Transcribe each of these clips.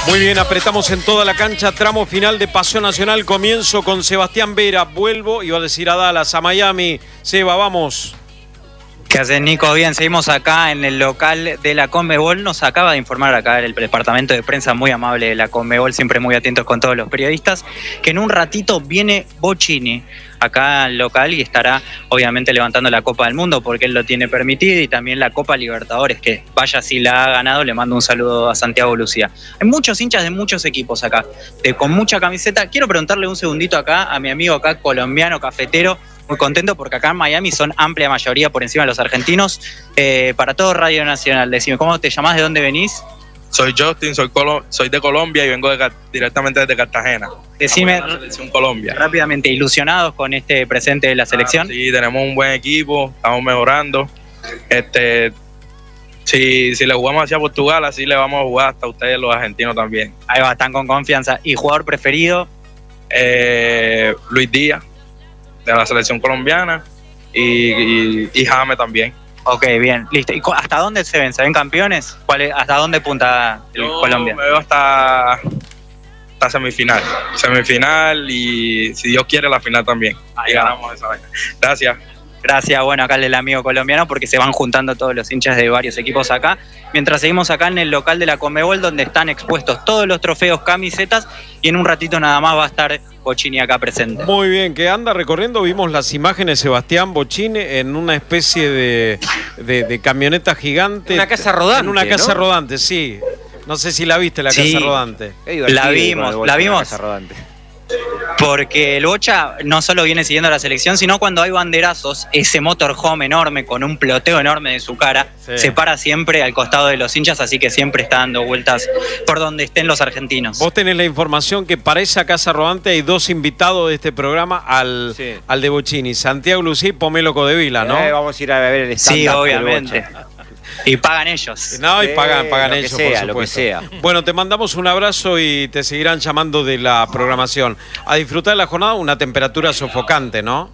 Muy bien, apretamos en toda la cancha, tramo final de Pasión Nacional, comienzo con Sebastián Vera, vuelvo, iba a decir a Dallas, a Miami. Seba, vamos. ¿Qué haces, Nico? Bien, seguimos acá en el local de la Conmebol. Nos acaba de informar acá el departamento de prensa muy amable de la Conmebol, siempre muy atentos con todos los periodistas, que en un ratito viene Bochini acá al local y estará obviamente levantando la Copa del Mundo porque él lo tiene permitido, y también la Copa Libertadores, que vaya si la ha ganado. Le mando un saludo a Santiago Lucía. Hay muchos hinchas de muchos equipos acá, con mucha camiseta. Quiero preguntarle un segundito acá a mi amigo acá colombiano, cafetero. Muy contento porque acá en Miami son amplia mayoría por encima de los argentinos. Para todo Radio Nacional, decime, ¿cómo te llamás? ¿De dónde venís? Soy Justin, soy de Colombia y vengo directamente desde Cartagena. Decime, la selección Colombia. Rápidamente, ¿ilusionados con este presente de la selección? Sí, tenemos un buen equipo, estamos mejorando. Si le jugamos hacia Portugal, así le vamos a jugar hasta ustedes los argentinos también. Ahí va, están con confianza. ¿Y jugador preferido? Luis Díaz, de la selección colombiana, y James también. Ok, bien, listo. ¿Y hasta dónde se ven? ¿Se ven campeones? ¿Hasta dónde punta Colombia? Me veo hasta semifinal y, si Dios quiere, la final también. Ahí ganamos esa vaina. Gracias. Gracias, bueno, acá el amigo colombiano, porque se van juntando todos los hinchas de varios equipos acá. Mientras seguimos acá en el local de la Conmebol, donde están expuestos todos los trofeos, camisetas, y en un ratito nada más va a estar Bochini acá presente. Muy bien, que anda recorriendo, vimos las imágenes, Sebastián Bochini, en una especie de camioneta gigante. Una casa rodante. En una casa ¿no? rodante, sí. No sé si la viste, la casa rodante. La vimos. Porque el Bocha no solo viene siguiendo a la selección, sino cuando hay banderazos, ese motorhome enorme con un ploteo enorme de su cara, se para siempre al costado de los hinchas, así que siempre está dando vueltas por donde estén los argentinos. Vos tenés la información que para esa casa rodante hay dos invitados de este programa al de Bochini, Santiago Lucía y Pomelo Codevila, ¿no? Vamos a ir a ver el stand-up. Sí, obviamente. Y pagan ellos. No, y pagan ellos, sea, por supuesto. lo que sea. Bueno, te mandamos un abrazo y te seguirán llamando de la programación. A disfrutar de la jornada, una temperatura sofocante, ¿no?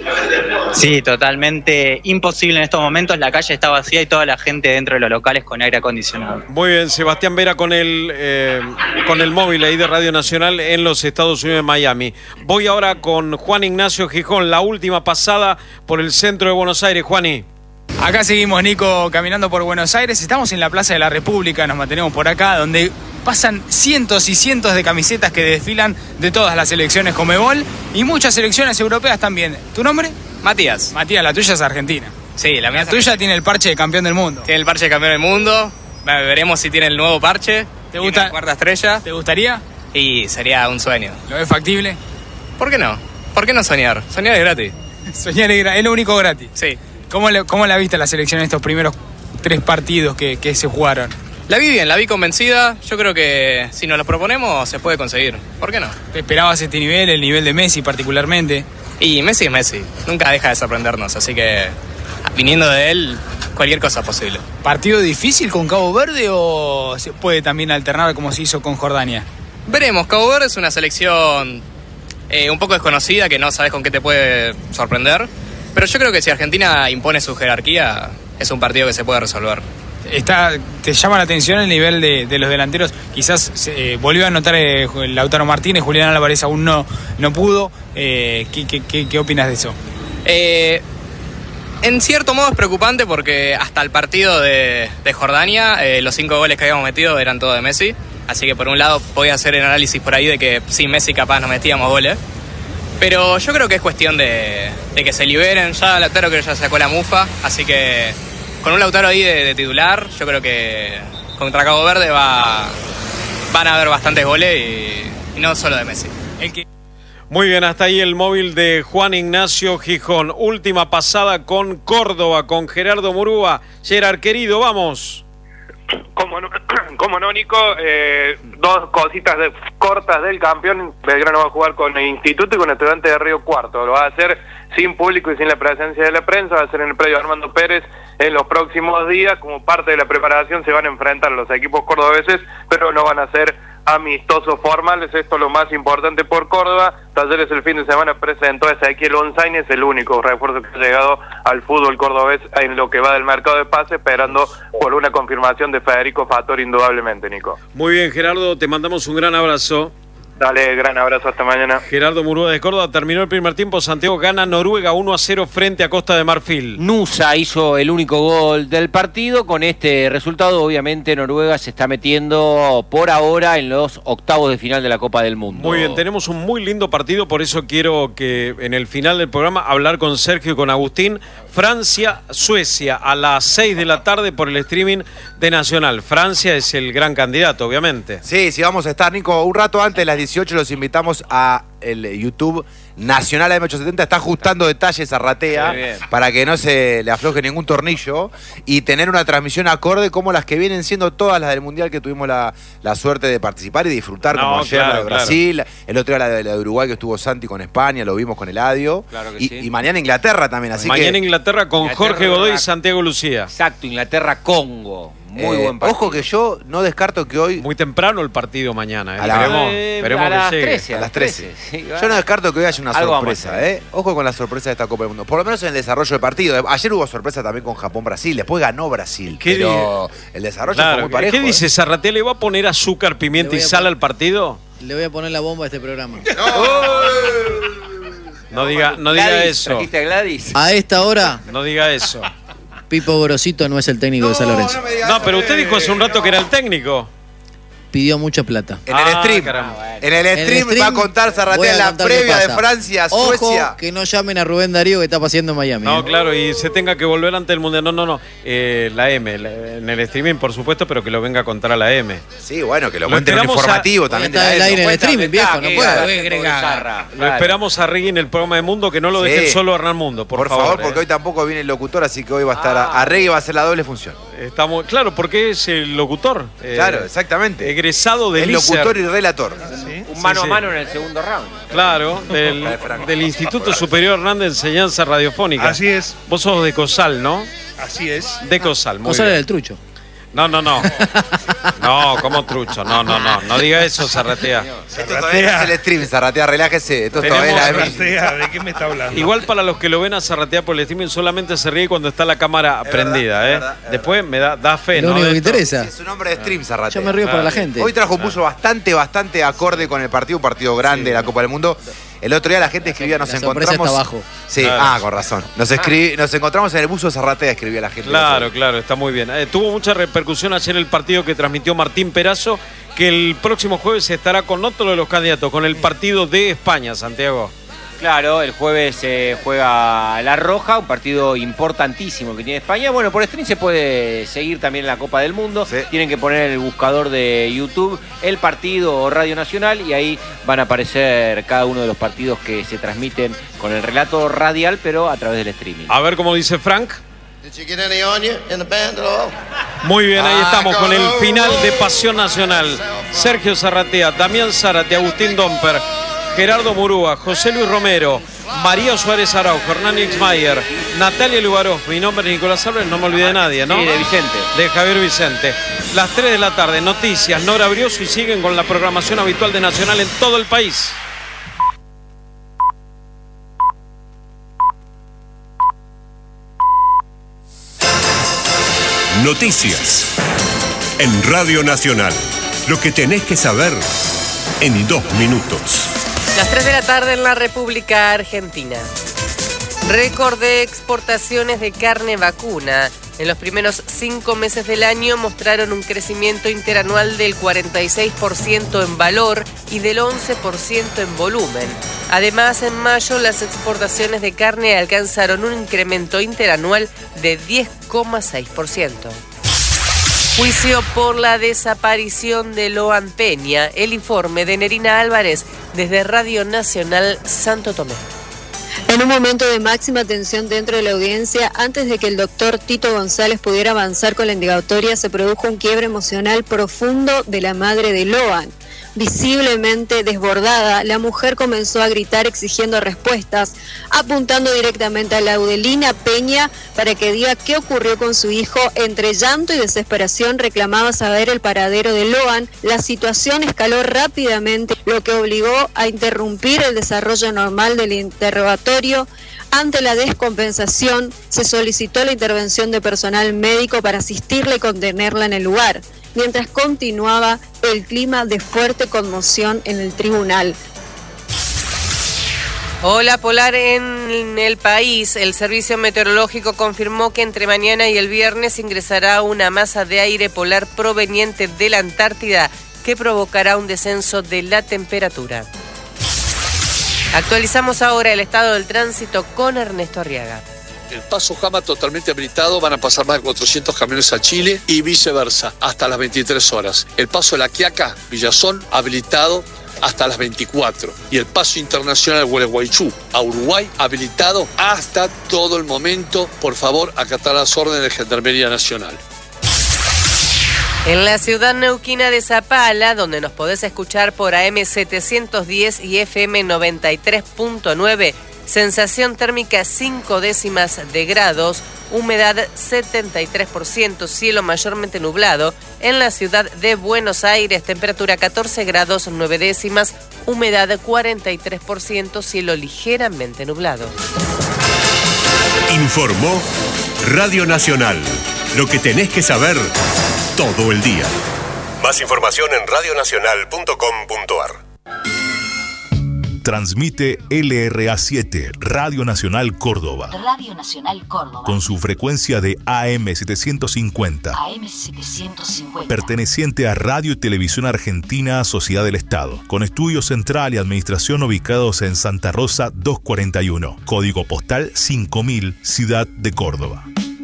Sí, totalmente imposible en estos momentos. La calle está vacía y toda la gente dentro de los locales con aire acondicionado. Muy bien, Sebastián Vera con el móvil ahí de Radio Nacional en los Estados Unidos de Miami. Voy ahora con Juan Ignacio Gijón, la última pasada por el centro de Buenos Aires. Juani. Acá seguimos, Nico, caminando por Buenos Aires. Estamos en la Plaza de la República, nos mantenemos por acá, donde pasan cientos y cientos de camisetas que desfilan de todas las selecciones Conmebol y muchas selecciones europeas también. ¿Tu nombre? Matías. Matías, la tuya es argentina. Sí, la mía La tuya tiene el parche de campeón del mundo. tiene el parche de campeón del mundo. Veremos si tiene el nuevo parche. ¿Te gusta? La cuarta estrella. ¿Te gustaría? Y sería un sueño. ¿Lo ves factible? ¿Por qué no? ¿Por qué no soñar? Soñar es gratis. Soñar es lo único gratis. Sí. ¿Cómo la viste la selección en estos primeros 3 partidos que se jugaron? La vi bien, la vi convencida. Yo creo que si nos lo proponemos se puede conseguir. ¿Por qué no? ¿Te esperabas este nivel, el nivel de Messi particularmente? Y Messi es Messi. Nunca deja de sorprendernos. Así que viniendo de él, cualquier cosa es posible. ¿Partido difícil con Cabo Verde o se puede también alternar como se hizo con Jordania? Veremos. Cabo Verde es una selección un poco desconocida, que no sabes con qué te puede sorprender. Pero yo creo que si Argentina impone su jerarquía, es un partido que se puede resolver. ¿Te llama la atención el nivel de los delanteros? Quizás volvió a anotar Lautaro Martínez, Julián Álvarez aún no pudo. ¿Qué opinas de eso? En cierto modo es preocupante porque hasta el partido de Jordania, los 5 goles que habíamos metido eran todos de Messi. Así que por un lado podía hacer el análisis por ahí de que sin Messi capaz no metíamos goles. Pero yo creo que es cuestión de que se liberen. Ya Lautaro creo que ya sacó la mufa, así que con un Lautaro ahí de titular, yo creo que contra Cabo Verde van a haber bastantes goles y no solo de Messi. Muy bien, hasta ahí el móvil de Juan Ignacio Gijón. Última pasada con Córdoba, con Gerardo Murúa. Gerard, querido, vamos. ¿Cómo no, Nico? 2 cositas cortas del campeón. Belgrano va a jugar con el Instituto y con Estudiantes de Río Cuarto. Lo va a hacer sin público y sin la presencia de la prensa. Va a ser en el predio Armando Pérez en los próximos días. Como parte de la preparación se van a enfrentar los equipos cordobeses, pero no van a ser amistosos formales, esto es lo más importante por Córdoba. Talleres el fin de semana presentó a Ezequiel Onzain, es el único refuerzo que ha llegado al fútbol cordobés en lo que va del mercado de pase, esperando por una confirmación de Federico Fattori indudablemente, Nico. Muy bien, Gerardo, te mandamos un gran abrazo. Dale, gran abrazo, hasta mañana. Gerardo Murúa de Córdoba, terminó el primer tiempo, Santiago gana Noruega 1-0 frente a Costa de Marfil. Nusa hizo el único gol del partido. Con este resultado, obviamente, Noruega se está metiendo por ahora en los octavos de final de la Copa del Mundo. Muy bien, tenemos un muy lindo partido, por eso quiero que en el final del programa hablar con Sergio y con Agustín. Francia-Suecia a las 6 de la tarde por el streaming de Nacional. Francia es el gran candidato, obviamente. Sí, vamos a estar, Nico, un rato antes de las 18 los invitamos a el YouTube Nacional AM870. Está ajustando detalles a Ratea para que no se le afloje ningún tornillo y tener una transmisión acorde como las que vienen siendo todas las del Mundial que tuvimos la suerte de participar y disfrutar, como ayer la de Brasil, el otro día la de Uruguay que estuvo Santi con España, lo vimos con Eladio, y mañana Inglaterra también. Así mañana Inglaterra con Jorge Godoy y Santiago Lucía. Exacto, Inglaterra-Congo. Muy buen partido. Ojo que yo no descarto que hoy... Muy temprano el partido mañana. Esperemos que las llegue. 13, a las 13. Sí, yo no descarto que hoy haya una sorpresa. Ojo con la sorpresa de esta Copa del Mundo. Por lo menos en el desarrollo del partido. Ayer hubo sorpresa también con Japón-Brasil. Después ganó Brasil. Pero el desarrollo fue muy parejo. ¿Qué dice Zarratea? ¿Le va a poner azúcar, pimienta y sal al partido? Le voy a poner la bomba a este programa. No diga eso. ¿Trajiste a Gladys? A esta hora... No diga eso. Pipo Gorosito no es el técnico de San Lorenzo. No, pero usted dijo hace un rato que era el técnico. Pidió mucha plata. En el stream. En el stream va a contar Zarratea la previa de Francia, Suecia. Ojo que no llamen a Rubén Darío que está paseando en Miami. No, claro, y se tenga que volver ante el Mundial. No. La M, en el streaming, por supuesto, pero que lo venga a contar a la M. Sí, bueno, que lo cuente en un informativo también. Está el aire en el streaming, viejo, no puede. Lo esperamos a Regui en el programa de Mundo, que no lo dejen solo a Hernán Mundo, por favor. Porque hoy tampoco viene el locutor, así que hoy va a estar a Regui, va a hacer la doble función. Claro, porque es el locutor. Claro, exactamente. Egresado del locutor y relator. ¿Sí? Un mano a mano en el segundo round. Claro, del Instituto Superior Hernán de Enseñanza Radiofónica. Así es. Vos sos de COSAL, ¿no? Así es. De COSAL, muy COSAL bien. era el trucho. No. No, como trucho. No diga eso, Zarratea. Esto todavía es el stream, Zarratea, relájese. Esto todavía es ¿De qué me está hablando? Igual para los que lo ven a Zarratea por el streaming, solamente se ríe cuando está la cámara prendida, verdad, Después me da fe, Lo ¿no? único que interesa. Es su nombre de stream, Zarratea. Yo me río para la gente. Hoy trajo un buzo bastante acorde con el partido, un partido grande de la Copa del Mundo. El otro día la gente escribía, nos encontramos... está abajo. Sí, con razón. Nos encontramos en el buzo de Zarratea, escribía la gente. Claro, está muy bien. Tuvo mucha repercusión ayer el partido que transmitió Martín Perazo, que el próximo jueves estará con otro de los candidatos, con el partido de España, Santiago. Claro, el jueves se juega La Roja, un partido importantísimo que tiene España. Bueno, por stream se puede seguir también en la Copa del Mundo. Sí. Tienen que poner en el buscador de YouTube el partido o Radio Nacional y ahí van a aparecer cada uno de los partidos que se transmiten con el relato radial, pero a través del streaming. A ver cómo dice Frank. Muy bien, ahí estamos con el final de Pasión Nacional. Sergio Zarratea, Damián Zárate, Agustín Domper, Gerardo Murúa, José Luis Romero, María Suárez Araujo, Hernán Ixmayer, Natalia Lugarov, mi nombre es Nicolás Álvarez, no me olvidé de nadie, ¿no? Sí, de Vicente. De Javier Vicente. Las 3 de la tarde, noticias, Nora Brioso y siguen con la programación habitual de Nacional en todo el país. Noticias en Radio Nacional. Lo que tenés que saber en 2 minutos. Las 3 de la tarde en la República Argentina. Récord de exportaciones de carne vacuna. En los primeros 5 meses del año mostraron un crecimiento interanual del 46% en valor y del 11% en volumen. Además, en mayo las exportaciones de carne alcanzaron un incremento interanual de 10,6%. Juicio por la desaparición de Loan Peña. El informe de Nerina Álvarez desde Radio Nacional Santo Tomé. En un momento de máxima tensión dentro de la audiencia, antes de que el doctor Tito González pudiera avanzar con la indagatoria, se produjo un quiebre emocional profundo de la madre de Loan. Visiblemente desbordada, la mujer comenzó a gritar exigiendo respuestas, apuntando directamente a Laudelina Peña para que diga qué ocurrió con su hijo. Entre llanto y desesperación reclamaba saber el paradero de Loan. La situación escaló rápidamente, lo que obligó a interrumpir el desarrollo normal del interrogatorio. Ante la descompensación, se solicitó la intervención de personal médico para asistirla y contenerla en el lugar, mientras continuaba el clima de fuerte conmoción en el tribunal. Hola polar en el país. El servicio meteorológico confirmó que entre mañana y el viernes ingresará una masa de aire polar proveniente de la Antártida que provocará un descenso de la temperatura. Actualizamos ahora el estado del tránsito con Ernesto Arriaga. El paso Jama totalmente habilitado, van a pasar más de 400 camiones a Chile y viceversa, hasta las 23 horas. El paso de La Quiaca, Villazón, habilitado hasta las 24. Y el paso internacional Gualeguaychú a Uruguay, habilitado hasta todo el momento. Por favor, acatar las órdenes de Gendarmería Nacional. En la ciudad neuquina de Zapala, donde nos podés escuchar por AM 710 y FM 93.9, sensación térmica 5 décimas de grados, humedad 73%, cielo mayormente nublado. En la ciudad de Buenos Aires, temperatura 14 grados 9 décimas, humedad 43%, cielo ligeramente nublado. Informó Radio Nacional. Lo que tenés que saber todo el día. Más información en radionacional.com.ar. Transmite LRA7, Radio Nacional Córdoba. Radio Nacional Córdoba. Con su frecuencia de AM 750. AM 750. Perteneciente a Radio y Televisión Argentina, Sociedad del Estado. Con estudio central y administración ubicados en Santa Rosa 241. Código postal 5000, Ciudad de Córdoba.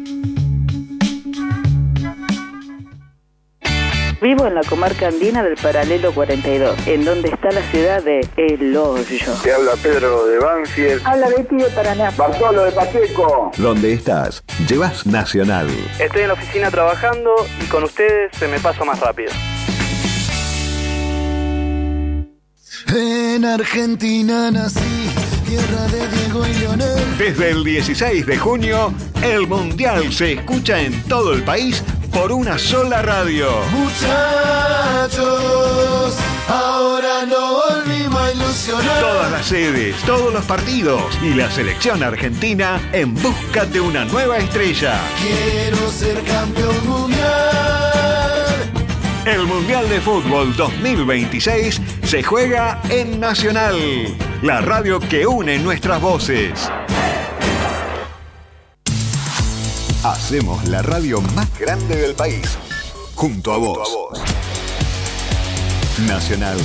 Vivo en la comarca andina del paralelo 42, en donde está la ciudad de El Hoyo. Te habla Pedro de Banfield. Habla Betty de Paraná. Bartolo de Pacheco. ¿Dónde estás? Llevas Nacional. Estoy en la oficina trabajando y con ustedes se me pasa más rápido. En Argentina nací, tierra de Diego y Leonel. Desde el 16 de junio, el Mundial se escucha en todo el país por una sola radio. Muchachos, ahora no volvimos a ilusionar. Todas las sedes, todos los partidos y la selección argentina en busca de una nueva estrella. Quiero ser campeón mundial. El Mundial de Fútbol 2026 se juega en Nacional, la radio que une nuestras voces. Hacemos la radio más grande del país, junto a vos. Nacional.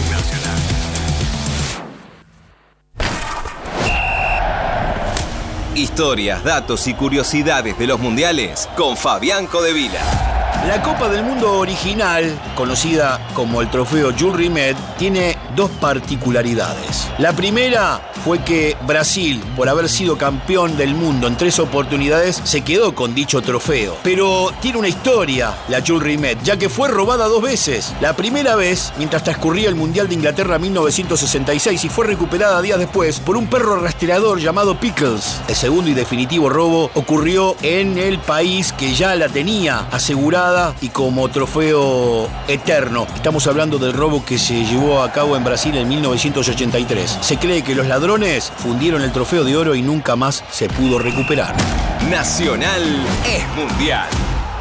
Historias, datos y curiosidades de los mundiales con Fabián Codevila. La Copa del Mundo original, conocida como el trofeo Jules Rimet, tiene dos particularidades. La primera fue que Brasil, por haber sido campeón del mundo en 3 oportunidades, se quedó con dicho trofeo. Pero tiene una historia la Jules Rimet, ya que fue robada 2 veces. La primera vez, mientras transcurría el Mundial de Inglaterra 1966, y fue recuperada días después por un perro rastreador llamado Pickles. El segundo y definitivo robo ocurrió en el país que ya la tenía asegurada y como trofeo eterno. Estamos hablando del robo que se llevó a cabo en Brasil en 1983. Se cree que los ladrones fundieron el trofeo de oro y nunca más se pudo recuperar. Nacional es mundial.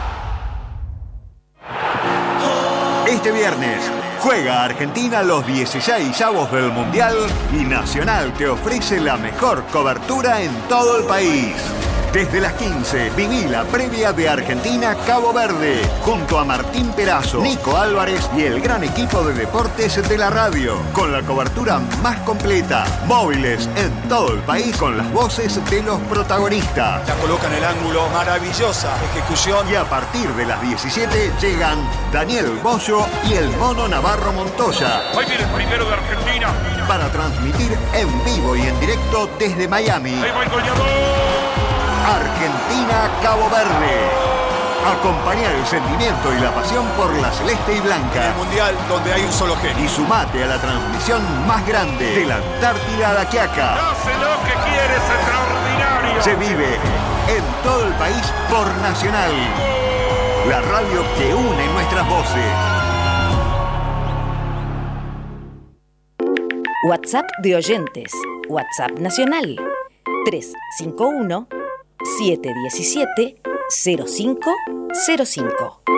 Este viernes juega Argentina los 16avos del Mundial y Nacional te ofrece la mejor cobertura en todo el país. Desde las 15, viví la previa de Argentina-Cabo Verde, junto a Martín Perazo, Nico Álvarez y el gran equipo de deportes de la radio, con la cobertura más completa, móviles en todo el país con las voces de los protagonistas. La coloca en el ángulo, maravillosa ejecución. Y a partir de las 17 llegan Daniel Bollo y el Mono Navarro Montoya. Hoy viene el primero de Argentina. Para transmitir en vivo y en directo desde Miami. Ahí va el goleador. Argentina-Cabo Verde. Acompaña el sentimiento y la pasión por la celeste y blanca. En el Mundial donde hay un solo genio. Y sumate a la transmisión más grande de la Antártida a la Quiaca. Hace lo que quiere, es extraordinario. Se vive en todo el país por Nacional. La radio que une nuestras voces. WhatsApp de oyentes. WhatsApp nacional. 351-717-0505.